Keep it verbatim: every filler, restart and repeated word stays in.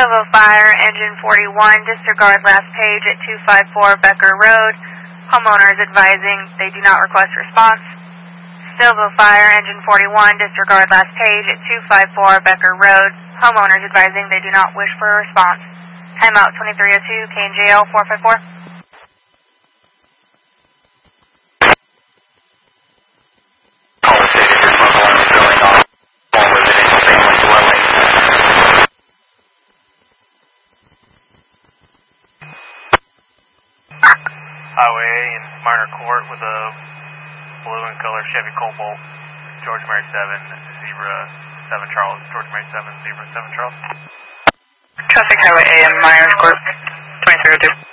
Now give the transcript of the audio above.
Silva Fire, engine forty-one, disregard last page at two five four Becker Road. Homeowners advising they do not request response. Silva Fire, engine forty-one, disregard last page at two five four Becker Road. Homeowners advising they do not wish for a response. Timeout twenty-three oh two, K and J L four five four. Highway in Minor Court with a blue and color Chevy Cobalt, George Mary seven, Zebra seven Charles, George Mary seven, Zebra seven Charles. Traffic Highway A in Minor Court, twenty-three oh two.